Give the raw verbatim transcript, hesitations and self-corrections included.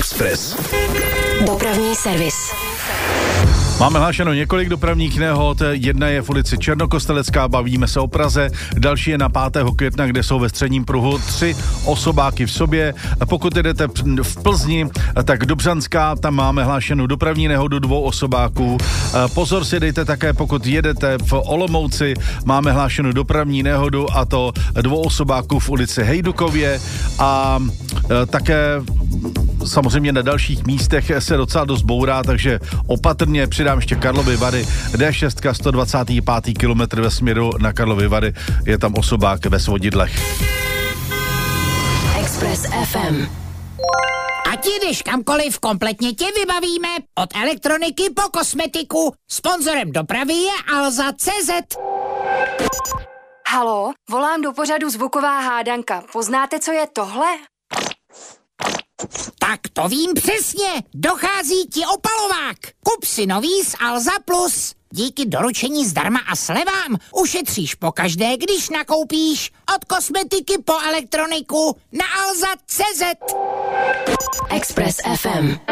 Express. Dopravní servis. Máme hlášeno několik dopravních nehod, jedna je v ulici Černokostelecká, bavíme se o Praze, další je na pátého května, kde jsou ve středním pruhu tři osobáky v sobě. Pokud jdete v Plzni, tak Dobřanská, tam máme hlášenou dopravní nehodu dvou osobáků. Pozor si dejte také, pokud jedete v Olomouci, máme hlášenou dopravní nehodu, a to dvou osobáků v ulici Hejdukově, a také samozřejmě na dalších místech se docela dost bourá, takže opatrně. Přidám ještě Karlovy Vary, D šest, sto dvacátý pátý kilometr ve směru na Karlovy Vary, je tam osobák ve Svodidlech. Express F M. Ať jdeš kamkoliv, kompletně tě vybavíme. Od elektroniky po kosmetiku. Sponzorem dopravy je Alza tečka cé zet. Haló, volám do pořadu Zvuková hádanka. Poznáte, co je tohle? Tak to vím přesně. Dochází ti opalovák. Kup si nový z Alza Plus. Díky doručení zdarma a slevám ušetříš pokaždé, když nakoupíš. Od kosmetiky po elektroniku na Alza tečka cé zet. Express F M.